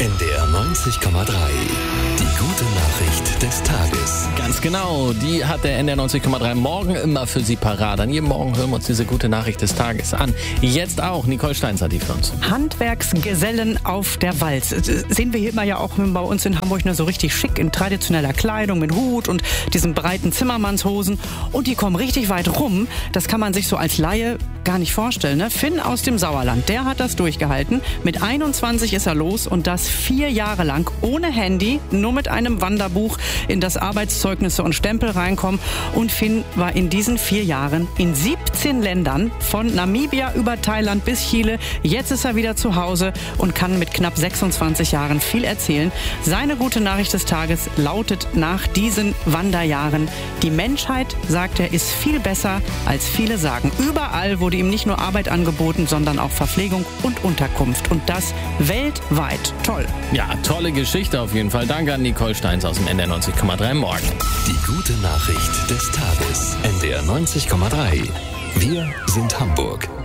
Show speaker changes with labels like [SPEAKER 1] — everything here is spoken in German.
[SPEAKER 1] NDR 90,3. Die gute Nachricht des Tages.
[SPEAKER 2] Ganz genau, die hat der NDR 90,3 morgen immer für Sie parat. An jedem Morgen hören wir uns diese gute Nachricht des Tages an. Jetzt auch, Nicole Steins hat die für uns.
[SPEAKER 3] Handwerksgesellen auf der Walz. Sehen wir hier immer ja auch bei uns in Hamburg so richtig schick in traditioneller Kleidung mit Hut und diesen breiten Zimmermannshosen. Und die kommen richtig weit rum. Das kann man sich so als Laie gar nicht vorstellen. Ne? Finn aus dem Sauerland, der hat das durchgehalten. Mit 21 ist er los und das 4 Jahre lang ohne Handy, nur mit einem Wanderbuch, in das Arbeitszeugnisse und Stempel reinkommen. Und Finn war in diesen 4 Jahren in 17 Ländern, von Namibia über Thailand bis Chile. Jetzt ist er wieder zu Hause und kann mit knapp 26 Jahren viel erzählen. Seine gute Nachricht des Tages lautet nach diesen Wanderjahren: Die Menschheit, sagt er, ist viel besser, als viele sagen. Überall wurde ihm nicht nur Arbeit angeboten, sondern auch Verpflegung und Unterkunft. Und das weltweit. Toll.
[SPEAKER 2] Ja, tolle Geschichte auf jeden Fall. Danke an Nicole Steins aus dem NDR 90,3 morgen.
[SPEAKER 1] Die gute Nachricht des Tages. NDR 90,3. Wir sind Hamburg.